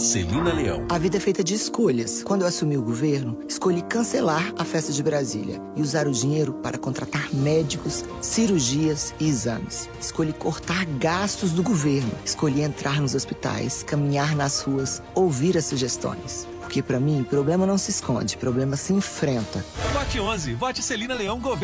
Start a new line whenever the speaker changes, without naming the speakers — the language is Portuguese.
Celina Leão.
A vida é feita de escolhas. Quando eu assumi o governo, escolhi cancelar a festa de Brasília e usar o dinheiro para contratar médicos, cirurgias e exames. Escolhi cortar gastos do governo. Escolhi entrar nos hospitais, caminhar nas ruas, ouvir as sugestões. Porque, para mim, problema não se esconde, problema se enfrenta.
Vote 11. Vote Celina Leão Governo.